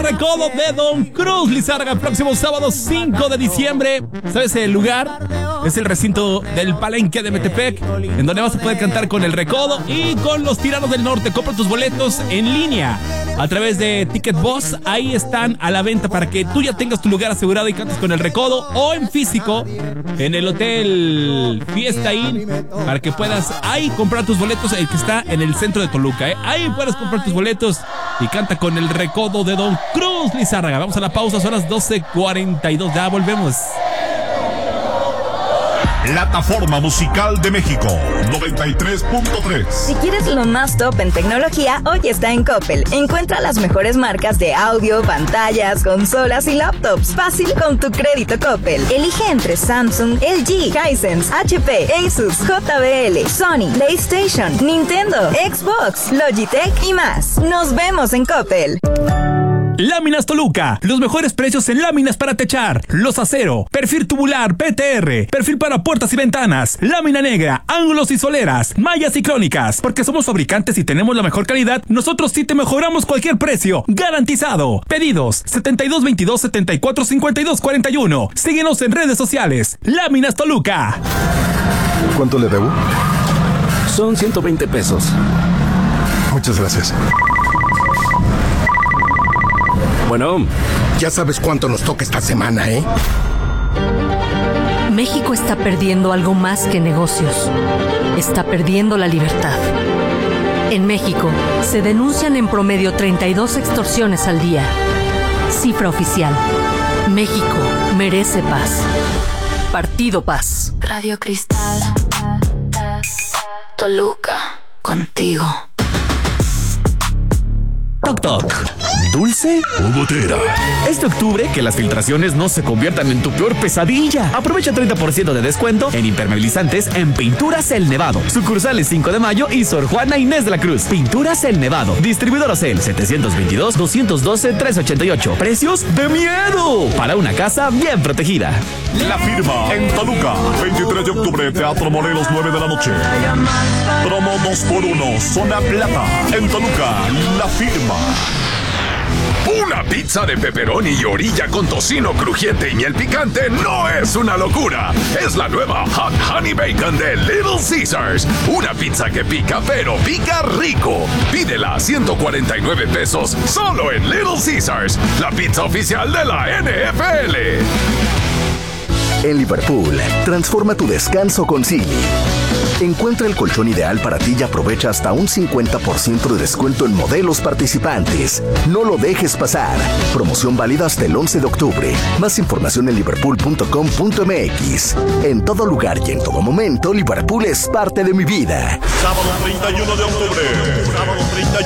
Recodo de Don Cruz Lizárraga, el próximo sábado 5 de diciembre. ¿Sabes el lugar? Es el recinto del Palenque de Metepec, en donde vas a poder cantar con el Recodo y con los Tiranos del Norte. Compra tus boletos en línea a través de Ticket Boss. Ahí están a la venta para que tú ya tengas tu lugar asegurado y cantes con el Recodo, o en físico en el Hotel Fiesta Inn, para que puedas ahí comprar tus boletos, el que está en el centro de Toluca, Ahí puedes comprar tus boletos y canta con el Recodo de Don Cruz Lizárraga. Vamos a la pausa, son las 12:42, ya volvemos. Plataforma Musical de México 93.3. Si quieres lo más top en tecnología, hoy está en Coppel. Encuentra las mejores marcas de audio, pantallas, consolas y laptops. Fácil con tu crédito Coppel. Elige entre Samsung, LG, Hisense, HP, Asus, JBL, Sony, PlayStation, Nintendo, Xbox, Logitech y más. Nos vemos en Coppel. Láminas Toluca, los mejores precios en láminas para techar, los acero, perfil tubular, PTR, perfil para puertas y ventanas, lámina negra, ángulos y soleras, mallas y crónicas. Porque somos fabricantes y tenemos la mejor calidad, nosotros sí te mejoramos cualquier precio, garantizado. Pedidos 7222 74 52 41. Síguenos en redes sociales. Láminas Toluca. ¿Cuánto le debo? Son 120 pesos. Muchas gracias. Bueno, ya sabes cuánto nos toca esta semana, ¿eh? México está perdiendo algo más que negocios. Está perdiendo la libertad. En México, se denuncian en promedio 32 extorsiones al día. Cifra oficial. México merece paz. Partido Paz. Radio Cristal. Toluca. Contigo. Toc Toc. ¿Dulce o gotera? Este octubre, que las filtraciones no se conviertan en tu peor pesadilla. Aprovecha 30% de descuento en impermeabilizantes en Pinturas El Nevado. Sucursales 5 de Mayo y Sor Juana Inés de la Cruz. Pinturas El Nevado. Distribuidor Ocel 722-212-388. Precios de miedo para una casa bien protegida. La Firma en Toluca, 23 de octubre, Teatro Morelos, 9 de la noche. Promo 2x1, Zona Plata. En Toluca, La Firma. Una pizza de pepperoni y orilla con tocino crujiente y miel picante no es una locura. Es la nueva Hot Honey Bacon de Little Caesars. Una pizza que pica, pero pica rico. Pídela a 149 pesos solo en Little Caesars, la pizza oficial de la NFL. En Liverpool, transforma tu descanso con Silly. Encuentra el colchón ideal para ti y aprovecha hasta un 50% de descuento en modelos participantes. No lo dejes pasar. Promoción válida hasta el 11 de octubre. Más información en liverpool.com.mx. En todo lugar y en todo momento, Liverpool es parte de mi vida. Sábado 31 de octubre. Sábado 31.